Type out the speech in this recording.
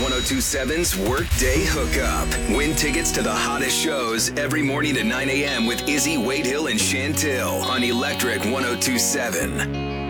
1027's Workday Hookup. Win tickets to the hottest shows every morning at 9 a.m. with Izzy, Wade Hill, and Chantil on Electric 1027.